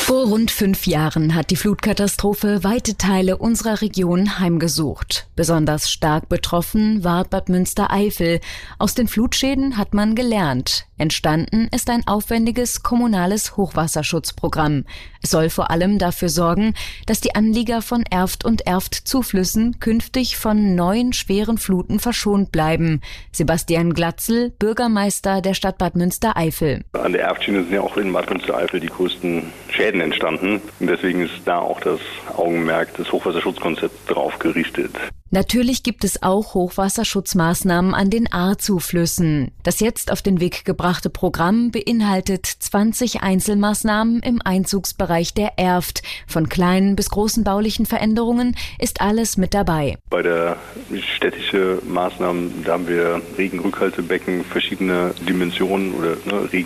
Vor rund 5 Jahren hat die Flutkatastrophe weite Teile unserer Region heimgesucht. Besonders stark betroffen war Bad Münstereifel. Aus den Flutschäden hat man gelernt. Entstanden ist ein aufwendiges kommunales Hochwasserschutzprogramm. Es soll vor allem dafür sorgen, dass die Anlieger von Erft und Erft-Zuflüssen künftig von neuen schweren Fluten verschont bleiben. Sebastian Glatzel, Bürgermeister der Stadt Bad Münstereifel. An der Erftschiene sind ja auch in Bad Münstereifel die größten Schäden entstanden. Und deswegen ist da auch das Augenmerk des Hochwasserschutzkonzepts drauf gerichtet. Natürlich gibt es auch Hochwasserschutzmaßnahmen an den Ahr-Zuflüssen. Das jetzt auf den Weg gebrachte Programm beinhaltet 20 Einzelmaßnahmen im Einzugsbereich der Erft. Von kleinen bis großen baulichen Veränderungen ist alles mit dabei. Bei der städtischen Maßnahmen, da haben wir Regenrückhaltebecken, verschiedene Dimensionen oder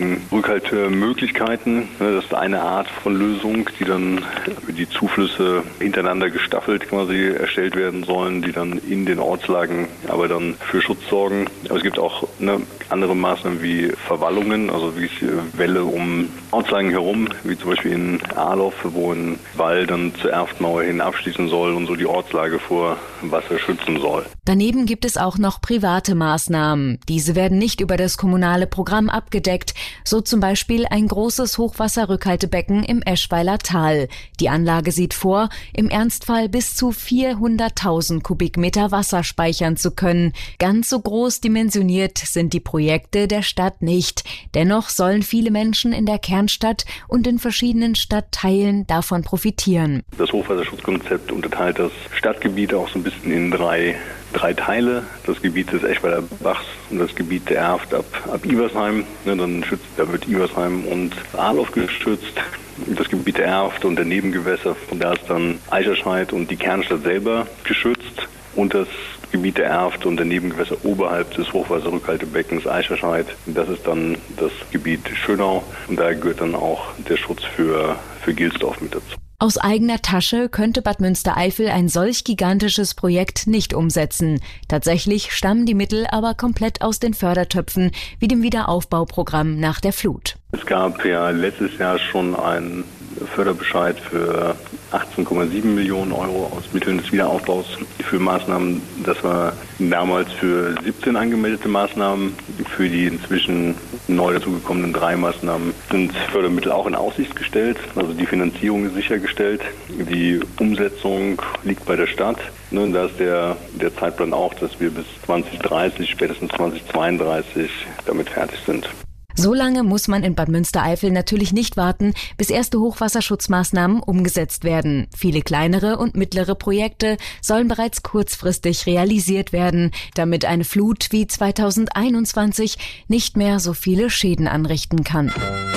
Regenrückhaltemöglichkeiten. Das ist eine Art von Lösung, die dann über die Zuflüsse hintereinander gestaffelt quasi erstellt werden sollen, die dann in den Ortslagen aber dann für Schutz sorgen. Aber es gibt auch andere Maßnahmen wie Verwallungen, also wie Wälle um Ortslagen herum, wie zum Beispiel in Ahrloff, wo ein Wall dann zur Erftmauer hin abschließen soll und so die Ortslage vor Wasser schützen soll. Daneben gibt es auch noch private Maßnahmen. Diese werden nicht über das kommunale Programm abgedeckt, so zum Beispiel ein großes Hochwasserrückhaltebecken im Eschweiler Tal. Die Anlage sieht vor, im Ernstfall bis zu 400.000 Kubikmeter Wasser speichern zu können. Ganz so groß dimensioniert sind die Projekte der Stadt nicht. Dennoch sollen viele Menschen in der Kernstadt und in verschiedenen Stadtteilen davon profitieren. Das Hochwasserschutzkonzept unterteilt das Stadtgebiet auch so ein bisschen in drei Teile. Das Gebiet des Eschweiler Bachs und das Gebiet der Erft ab Iversheim. Da wird Iversheim und Ahrloff geschützt. Das Gebiet der Erft und der Nebengewässer, von da ist dann Eicherscheid und die Kernstadt selber geschützt. Und das Gebiet der Erft und der Nebengewässer oberhalb des Hochwasserrückhaltebeckens Eicherscheid, das ist dann das Gebiet Schönau. Und da gehört dann auch der Schutz für Gilsdorf mit dazu. Aus eigener Tasche könnte Bad Münstereifel ein solch gigantisches Projekt nicht umsetzen. Tatsächlich stammen die Mittel aber komplett aus den Fördertöpfen, wie dem Wiederaufbauprogramm nach der Flut. Es gab ja letztes Jahr schon einen Förderbescheid für 18,7 Millionen Euro aus Mitteln des Wiederaufbaus für Maßnahmen. Das war damals für 17 angemeldete Maßnahmen. Für die inzwischen neu dazugekommenen 3 Maßnahmen sind Fördermittel auch in Aussicht gestellt. Also die Finanzierung ist sichergestellt. Die Umsetzung liegt bei der Stadt. Und da ist der Zeitplan auch, dass wir bis 2030, spätestens 2032 damit fertig sind. So lange muss man in Bad Münstereifel natürlich nicht warten, bis erste Hochwasserschutzmaßnahmen umgesetzt werden. Viele kleinere und mittlere Projekte sollen bereits kurzfristig realisiert werden, damit eine Flut wie 2021 nicht mehr so viele Schäden anrichten kann.